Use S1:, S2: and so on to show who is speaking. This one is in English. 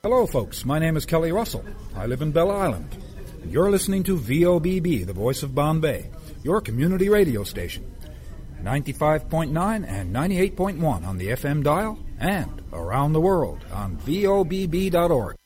S1: Hello, folks. My name is Kelly Russell. I live in Belle Island. You're listening to VOBB, the voice of Bombay, your community radio station. 95.9 and 98.1 on the FM dial and around the world on VOBB.org.